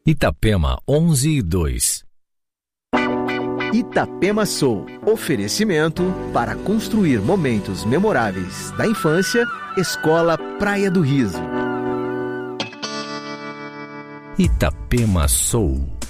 Itapema 11:02. Itapema Soul. Oferecimento para construir momentos memoráveis da infância. Escola Praia do Riso. Itapema Soul.